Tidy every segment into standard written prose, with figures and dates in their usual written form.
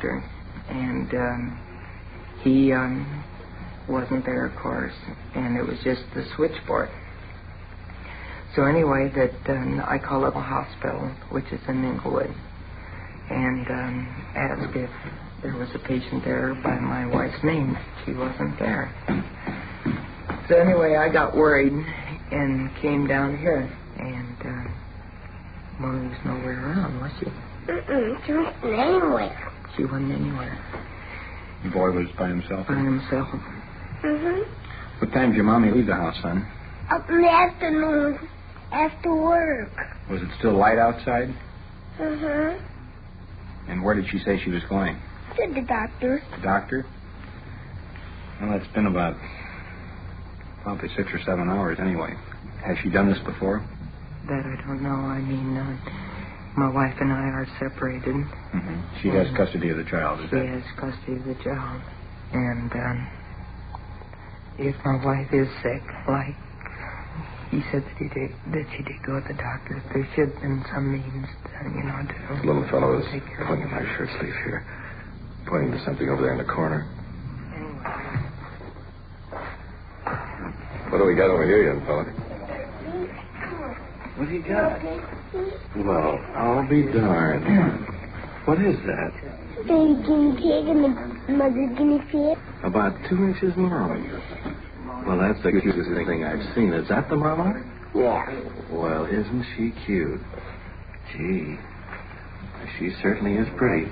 doctor, and he wasn't there, of course, and it was just the switchboard. So anyway, I called up a hospital, which is in Inglewood, and asked if there was a patient there by my wife's name. She wasn't there. So anyway, I got worried and came down here, and Molly was nowhere around, was she? She wasn't anywhere. She wasn't anywhere. The boy was by himself? By himself. What time did your mommy leave the house, son? Up in the afternoon, after work. Was it still light outside? And where did she say she was going? To the doctor. The doctor? Well, it's been about probably 6 or 7 hours anyway. Has she done this before? That I don't know. I mean, my wife and I are separated. She has custody of the child, is She that? has custody of the child. And if my wife is sick, like he said that she did go to the doctor, there should have been some means, to The little fellow is take care of pointing him. my shirt sleeve here, pointing to something over there in the corner. What do we got over here, young fella? What do you got? Well, I'll be darned. What is that? Baby guinea pig and the mother guinea pig. About 2 inches long. Well, that's the cutest thing I've seen. Is that the mama? Yeah. Well, isn't she cute? Gee, she certainly is pretty.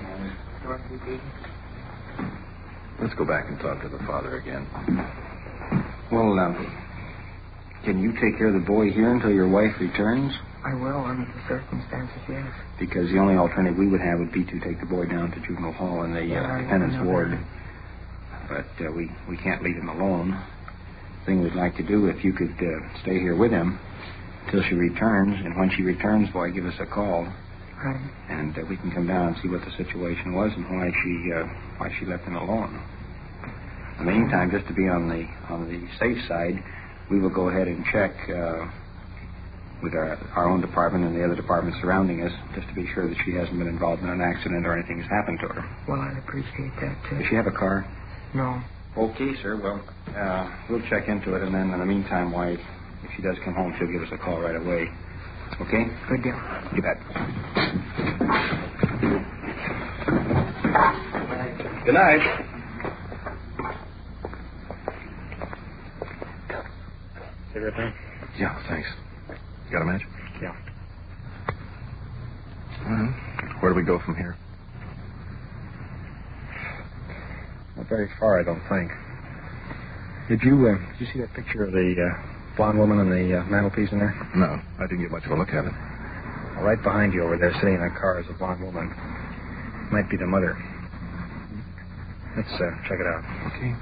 Let's go back and talk to the father again. Well, can you take care of the boy here until your wife returns? I will, under the circumstances, yes. Because the only alternative we would have would be to take the boy down to juvenile hall in the dependents ward. But we can't leave him alone. The thing we'd like to do, if you could stay here with him until she returns, and when she returns, boy, give us a call. Right. And we can come down and see what the situation was and why she left him alone. In the meantime, just to be on the safe side, we will go ahead and check with our own department and the other departments surrounding us, just to be sure that she hasn't been involved in an accident or anything has happened to her. Well, I'd appreciate that, too. Does she have a car? No. Okay, sir. Well, we'll check into it, and then in the meantime, why, if she does come home, she'll give us a call right away. Okay? Good deal. You bet. Good night. Everything? Yeah, thanks. You got a match? Yeah. Where do we go from here? Not very far, I don't think. Did you see that picture of the blonde woman on the mantelpiece in there? No, I didn't get much of a look at it. Well, right behind you over there, sitting in that car, is a blonde woman. Might be the mother. Let's check it out. Okay.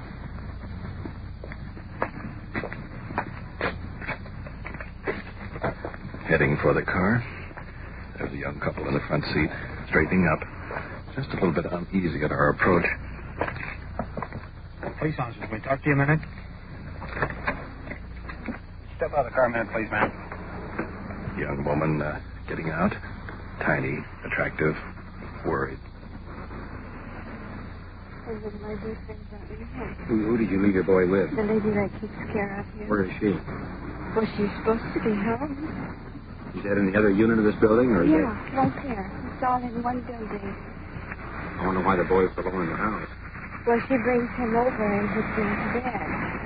Heading for the car. There's a young couple in the front seat, straightening up. Just a little bit uneasy at our approach. Police officers, can we talk to you a minute? Step out of the car a minute, please, ma'am. Young woman getting out. Tiny, attractive, worried. Who did you leave your boy with? The lady that keeps care of you. Where is she? Well, she's supposed to be home. Is that in the other unit of this building, or is Yeah, right there. It's all in one building. I wonder why the boy was alone in the house. Well, she brings him over and puts him to bed.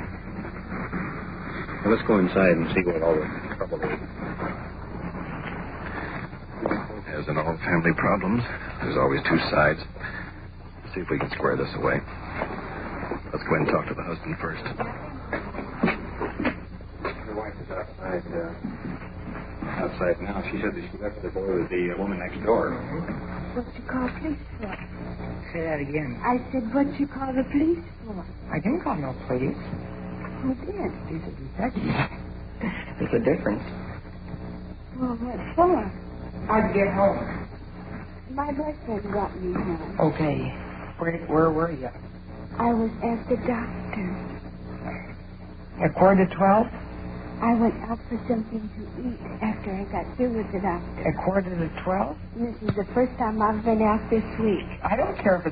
Well, let's go inside and see what all the trouble is. As in all family problems, there's always two sides. See if we can square this away. Let's go ahead and talk to the husband first. The wife is outside now. She said that she left the boy with the woman next door. What'd you call police for? Say that again. I said, what'd you call the police for? I didn't call no police. Who did? She's a detective. There's a difference. Well, what for? How'd you get home? My boyfriend brought me home. Okay. Where were you? I was at the doctor. At 11:45? I went out for something to eat after I got through with the doctor. At 11:45? This is the first time I've been out this week. I don't care if it's